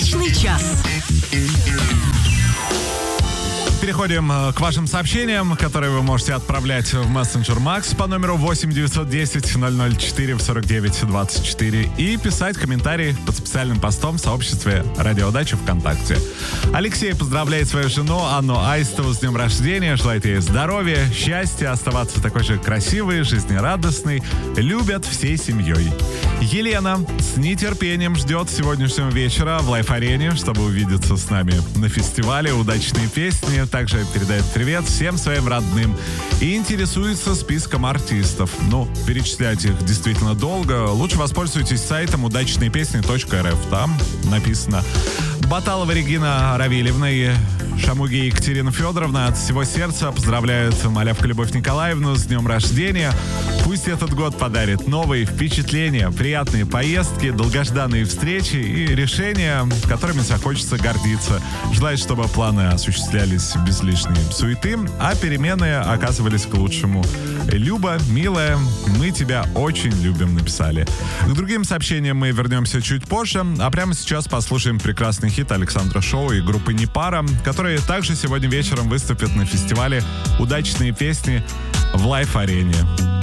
Удачный час. Переходим к вашим сообщениям, которые вы можете отправлять в мессенджер Макс по номеру 8-910-004-49-24 и писать комментарии под специальным постом в сообществе «Радио Дача» ВКонтакте. Алексей поздравляет свою жену Анну Аистову с днем рождения, желает ей здоровья, счастья, оставаться такой же красивой, жизнерадостной, любят всей семьей. Елена с нетерпением ждет сегодняшнего вечера в Лайф-арене, чтобы увидеться с нами на фестивале «Удачные песни». Также передает привет всем своим родным и интересуется списком артистов. Перечислять их действительно долго. Лучше воспользуйтесь сайтом удачныепесни.рф. Там написано: Баталова Регина Равильевна и Шамуги Екатерина Федоровна от всего сердца поздравляют Малявка Любовь Николаевну с днем рождения. Пусть этот год подарит новые впечатления, приятные поездки, долгожданные встречи и решения, которыми захочется гордиться. Желает, чтобы планы осуществлялись без лишней суеты, а перемены оказывались к лучшему. Люба, милая, мы тебя очень любим, написали. К другим сообщениям мы вернемся чуть позже, а прямо сейчас послушаем прекрасный хит Александра Шоу и группы «Непара», которые также сегодня вечером выступят на фестивале «Удачные песни» в Лайф-арене.